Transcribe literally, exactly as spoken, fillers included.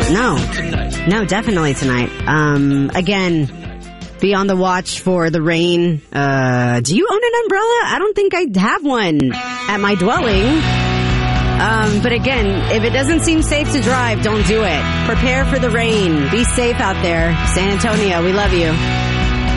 No. No, definitely tonight. Um, again, be on the watch for the rain. Uh, do you own an umbrella? I don't think I have one at my dwelling. Um, but again, if it doesn't seem safe to drive, don't do it. Prepare for the rain. Be safe out there. San Antonio, we love you.